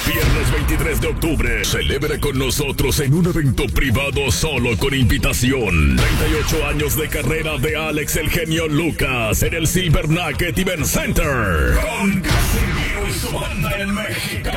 Viernes 23 de octubre, celebre con nosotros en un evento privado solo con invitación. 38 años de carrera de Alex el genio Lucas en el Silver Nugget Event Center. Con Casimiro y su banda en México.